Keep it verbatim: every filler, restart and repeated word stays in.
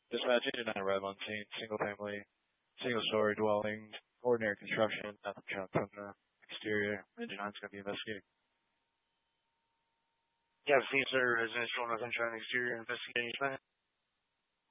Dispatch agent nine arrive on scene. Single family, single story dwelling, ordinary construction, nothing junk from the exterior. Engine nine's going to be investigating. Yeah, see, sir, residential, nothing trying exterior investigating plan.